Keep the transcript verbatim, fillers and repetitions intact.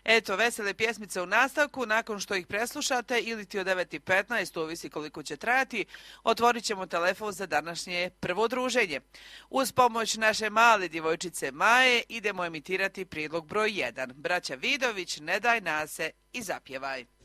Eto, vesele pjesmice u nastavku, nakon što ih preslušate ili ti o devet i petnaest, ovisi koliko će trajati, otvorit ćemo telefon za današnje prvo druženje. Uz pomoć naše male djevojčice Maje idemo emitirati prilog broj jedan. Braća Vidović, Ne daj nase i zapjevaj.